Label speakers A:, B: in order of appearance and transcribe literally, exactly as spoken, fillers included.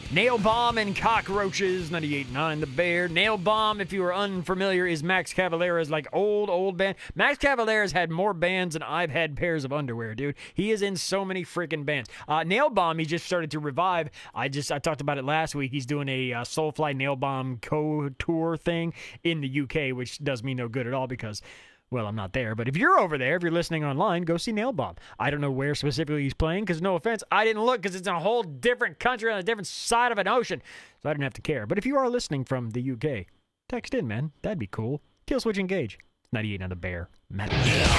A: Nail Bomb and Cockroaches, ninety-eight point nine The Bear. Nail Bomb, if you are unfamiliar, is Max Cavalera's like old, old band. Max Cavalera's had more bands than I've had pairs of underwear, dude. He is in so many freaking bands. Uh, Nail Bomb, he just started to revive. I just I talked about it last week. He's doing a uh, Soulfly Nail Bomb co-tour thing in the U K, which does me no good at all because, well, I'm not there. But if you're over there, if you're listening online, go see Nail Bomb. I don't know where specifically he's playing because, no offense, I didn't look because it's in a whole different country on a different side of an ocean. So I didn't have to care. But if you are listening from the U K, text in, man. That'd be cool. Kill Switch Engage. ninety-eight on The Bear. Metal.